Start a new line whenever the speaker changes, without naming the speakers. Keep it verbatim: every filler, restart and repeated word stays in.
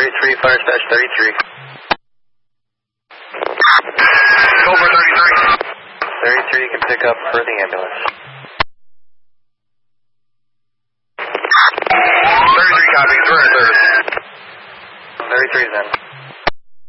thirty-three, fire dispatch thirty-three.
Over thirty-three.
thirty-three, you can pick up for the ambulance.
thirty-three copies, we're in service.
thirty-three then.